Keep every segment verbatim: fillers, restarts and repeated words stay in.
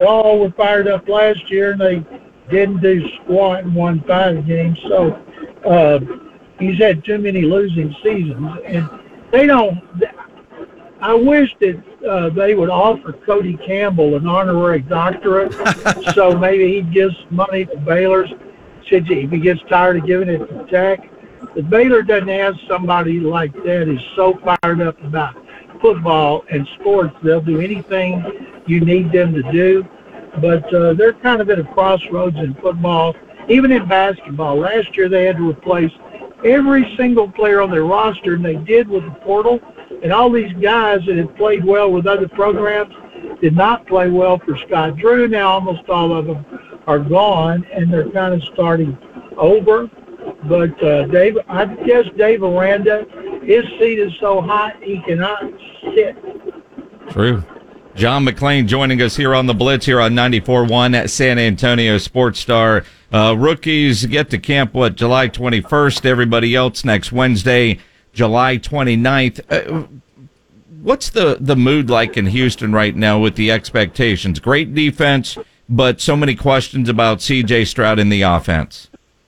all were fired up last year, and they didn't do squat and won five games. So uh, he's had too many losing seasons, and they don't. I wish that uh, they would offer Cody Campbell an honorary doctorate, so maybe he'd give some money to Baylor if he gets tired of giving it to Tech. But Baylor doesn't have somebody like that who's so fired up about football and sports. They'll do anything you need them to do. But uh, they're kind of at a crossroads in football, even in basketball. Last year they had to replace every single player on their roster, and they did with the portal. And all these guys that had played well with other programs did not play well for Scott Drew. Now almost all of them are gone, and they're kind of starting over. But uh, Dave, I guess Dave Aranda, his seat is so hot he cannot sit. True. John McClain joining us here on the Blitz here on ninety-four point one at San Antonio Sports Star. Uh, rookies get to camp, what, July twenty-first? Everybody else next Wednesday, July twenty-ninth. Uh, what's the, the mood like in Houston right now with the expectations? Great defense, but so many questions about C J Stroud in the offense.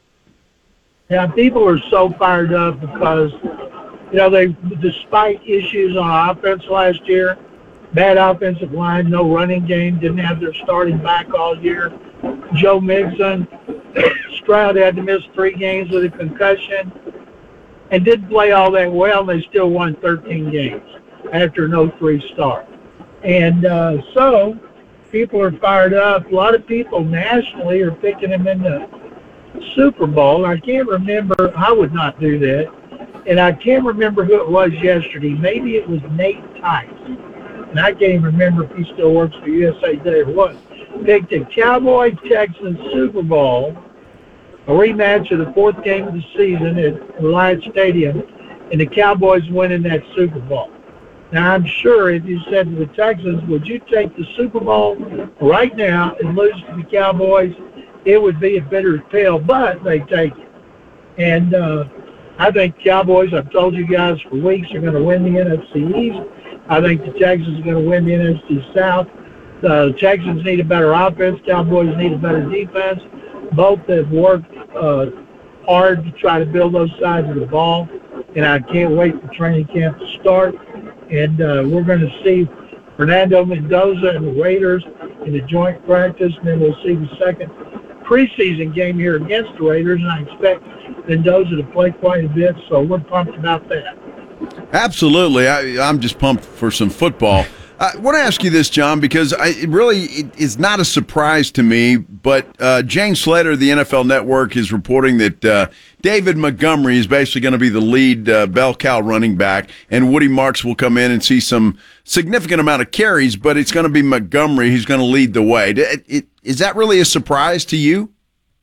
Yeah, people are so fired up because, you know, they, despite issues on offense last year, bad offensive line, no running game, didn't have their starting back all year. Joe Mixon, Stroud had to miss three games with a concussion and didn't play all that well, and they still won thirteen games after an oh three start. And uh, so people are fired up. A lot of people nationally are picking him in the Super Bowl. I can't remember. I would not do that. And I can't remember who it was yesterday. Maybe it was Nate Tice. And I can't even remember if he still works for U S A Today or what. Picked a Cowboy-Texans Super Bowl, a rematch of the fourth game of the season at Reliant Stadium, and the Cowboys winning that Super Bowl. Now, I'm sure if you said to the Texans, would you take the Super Bowl right now and lose to the Cowboys, it would be a bitter pill, but they take it. And uh, I think Cowboys, I've told you guys for weeks, are going to win the N F C East. I think the Texans are going to win the N F C South. The Texans need a better offense. Cowboys need a better defense. Both have worked uh, hard to try to build those sides of the ball, and I can't wait for training camp to start. And uh, we're going to see Fernando Mendoza and the Raiders in the joint practice, and then we'll see the second preseason game here against the Raiders, and I expect Mendoza to play quite a bit, so we're pumped about that. Absolutely. I, I'm just pumped for some football. I want to ask you this, John, because I, it really it is not a surprise to me, but uh, Jane Slater of the N F L Network is reporting that uh, David Montgomery is basically going to be the lead uh, bell cow running back, and Woody Marks will come in and see some significant amount of carries, but it's going to be Montgomery who's going to lead the way. It, it, is that really a surprise to you?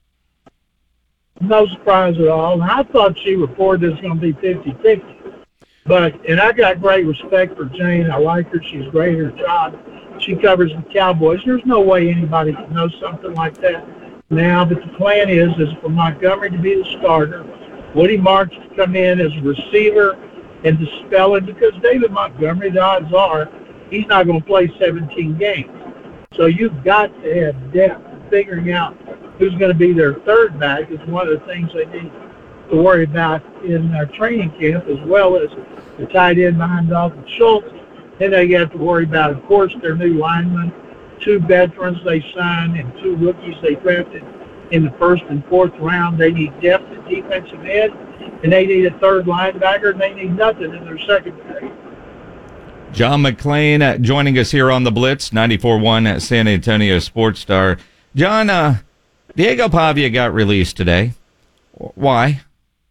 No surprise at all. I thought she reported it was going to be fifty-fifty. But, and I got great respect for Jane. I like her. She's great at her job. She covers the Cowboys. There's no way anybody can know something like that now. But the plan is, is for Montgomery to be the starter, Woody Marks to come in as a receiver and to spell it, because David Montgomery, the odds are, he's not going to play seventeen games. So you've got to have depth. Figuring out who's going to be their third back is one of the things they need to worry about in our training camp, as well as the tight end behind Dalton Schultz. Then they have to worry about, of course, their new linemen, two veterans they signed and two rookies they drafted in the first and fourth round. They need depth at defensive end, and they need a third linebacker, and they need nothing in their secondary. John McClain uh, joining us here on the Blitz, ninety-four point one at San Antonio Sports Star. John, uh, Diego Pavia got released today. Why?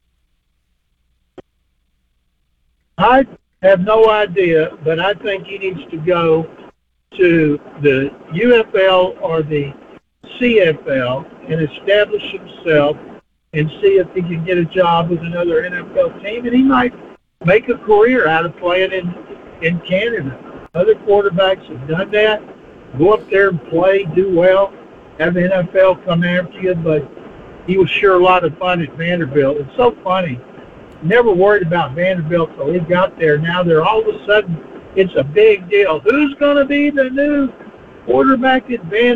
I have no idea, but I think he needs to go to the U F L or the C F L and establish himself and see if he can get a job with another N F L team, and he might make a career out of playing in, in Canada. Other quarterbacks have done that. Go up there and play, do well, have the N F L come after you, but he was sure a lot of fun at Vanderbilt. It's so funny. Never worried about Vanderbilt till he got there. Now they're all of a sudden, it's a big deal. Who's going to be the new quarterback at Vanderbilt?